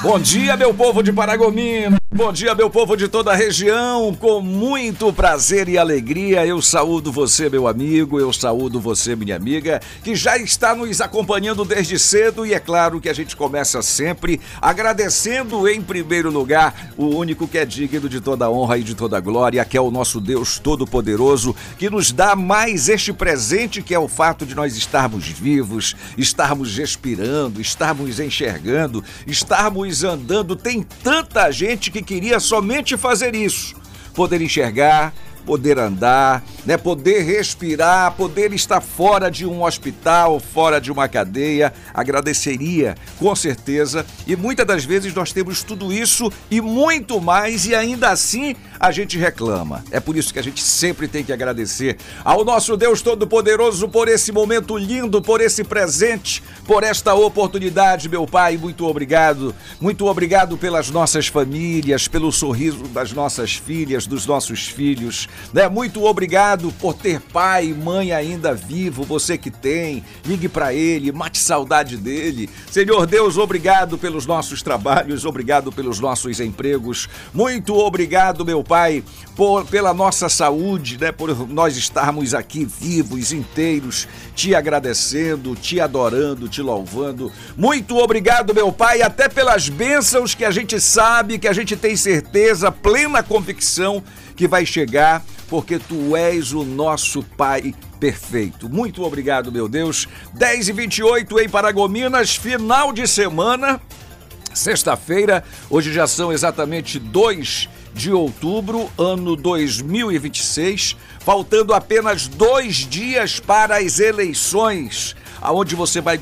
Bom dia, meu povo de Paragominas. Bom dia, meu povo de toda a região. Com muito prazer e alegria, eu saúdo você, meu amigo, eu saúdo você, minha amiga, que já está nos acompanhando desde cedo. E é claro que a gente começa sempre agradecendo, em primeiro lugar, o único que é digno de toda honra e de toda glória, que é o nosso Deus Todo-Poderoso, que nos dá mais este presente, que é o fato de nós estarmos vivos, estarmos respirando, estarmos enxergando, estarmos andando. Tem tanta gente que queria somente fazer isso, poder enxergar, poder andar, né? Poder respirar, poder estar fora de um hospital, fora de uma cadeia. Agradeceria, com certeza, e muitas das vezes nós temos tudo isso e muito mais, e ainda assim a gente reclama. É por isso que a gente sempre tem que agradecer ao nosso Deus Todo-Poderoso por esse momento lindo, por esse presente, por esta oportunidade, meu Pai. Muito obrigado pelas nossas famílias, pelo sorriso das nossas filhas, dos nossos filhos, né? Muito obrigado por ter pai e mãe ainda vivo. Você que tem, ligue para ele, mate saudade dele. Senhor Deus, obrigado pelos nossos trabalhos, obrigado pelos nossos empregos. Muito obrigado, meu Pai, pela nossa saúde, né? Por nós estarmos aqui vivos, inteiros, te agradecendo, te adorando, te louvando. Muito obrigado, meu Pai, até pelas bênçãos que a gente sabe, que a gente tem certeza, plena convicção que vai chegar, porque tu és o nosso Pai perfeito. Muito obrigado, meu Deus. 10h28 em Paragominas, final de semana, sexta-feira. Hoje já são exatamente 2 de outubro, ano 2026, faltando apenas 2 dias para as eleições, aonde você vai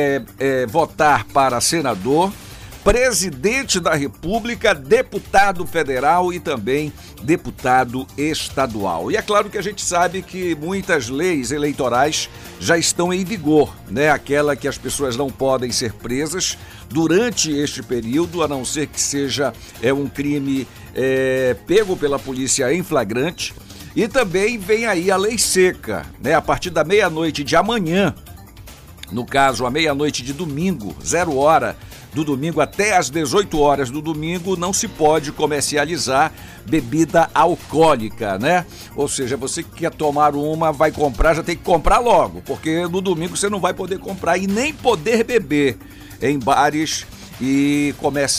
votar para senador, presidente da República, deputado federal e também deputado estadual. E é claro que a gente sabe que muitas leis eleitorais já estão em vigor, né? Aquela que as pessoas não podem ser presas durante este período, a não ser que seja um crime pego pela polícia em flagrante. E também vem aí a lei seca, né? A partir da meia-noite de amanhã, no caso, a meia-noite de domingo, 0 hora do domingo até às 18 horas do domingo, não se pode comercializar bebida alcoólica, né? Ou seja, você que quer tomar uma, vai comprar, já tem que comprar logo, porque no domingo você não vai poder comprar e nem poder beber em bares e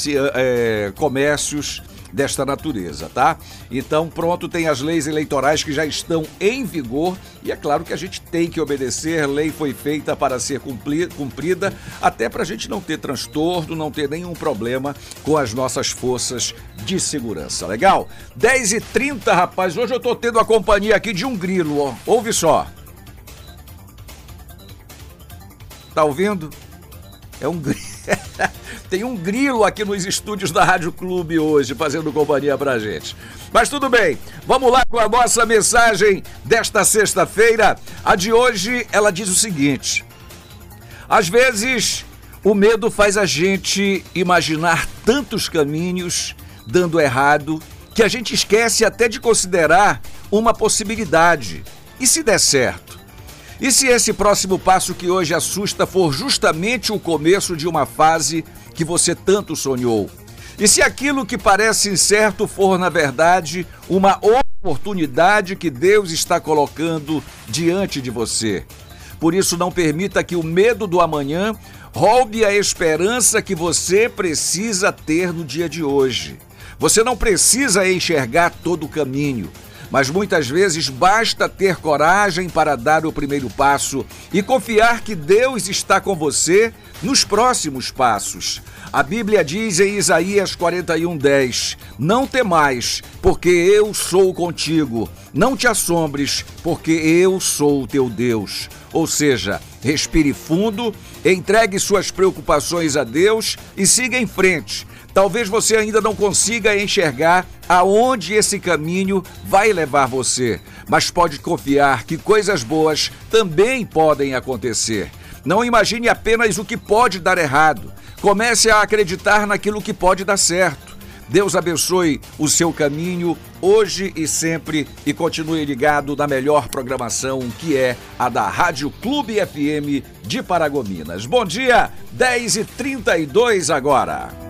comércios desta natureza, tá? Então, pronto, tem as leis eleitorais que já estão em vigor e é claro que a gente tem que obedecer. Lei foi feita para ser cumprida, até para a gente não ter transtorno, não ter nenhum problema com as nossas forças de segurança. Legal? 10h30, rapaz, hoje eu tô tendo a companhia aqui de um grilo, ó. Ouve só. Tá ouvindo? É um grilo. Tem um grilo aqui nos estúdios da Rádio Clube hoje, fazendo companhia pra gente. Mas tudo bem, vamos lá com a nossa mensagem desta sexta-feira. A de hoje, ela diz o seguinte: às vezes, o medo faz a gente imaginar tantos caminhos dando errado, que a gente esquece até de considerar uma possibilidade. E se der certo? E se esse próximo passo que hoje assusta for justamente o começo de uma fase que você tanto sonhou? E se aquilo que parece incerto for, na verdade, uma oportunidade que Deus está colocando diante de você? Por isso, não permita que o medo do amanhã roube a esperança que você precisa ter no dia de hoje. Você não precisa enxergar todo o caminho, mas muitas vezes basta ter coragem para dar o primeiro passo e confiar que Deus está com você nos próximos passos. A Bíblia diz em Isaías 41:10, não temais, porque eu sou contigo. Não te assombres, porque eu sou o teu Deus. Ou seja, respire fundo, entregue suas preocupações a Deus e siga em frente. Talvez você ainda não consiga enxergar aonde esse caminho vai levar você, mas pode confiar que coisas boas também podem acontecer. Não imagine apenas o que pode dar errado. Comece a acreditar naquilo que pode dar certo. Deus abençoe o seu caminho hoje e sempre e continue ligado na melhor programação, que é a da Rádio Clube FM de Paragominas. Bom dia, 10h32 agora.